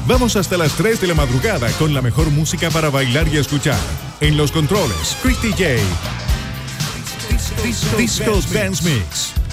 Vamos hasta las 3 de la madrugada con la mejor música para bailar y escuchar. En los controles, Christy J. Disco Dance Mix.